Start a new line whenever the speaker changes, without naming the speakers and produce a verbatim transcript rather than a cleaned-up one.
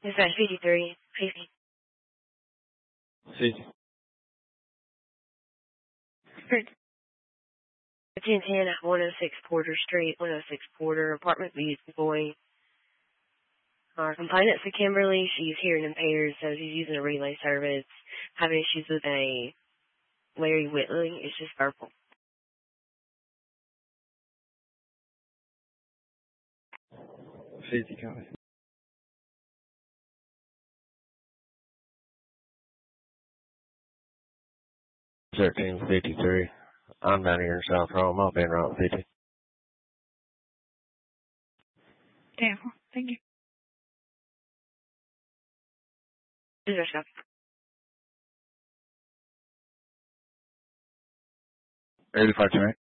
Is that fifty-three? fifty.
fifty.
ten ten at one oh six Porter Street, one oh six Porter, apartment B, boy. Our complainant's to Kimberly. She's hearing impaired, so she's using a relay service. Having issues with a Larry Whitley. It's just verbal.
fifty, copy.
thirteen fifty-three. I'm down here in South Rome. I'll be in Route fifty.
Damn. Thank you.
Scissor shop.
eighty-five tonight.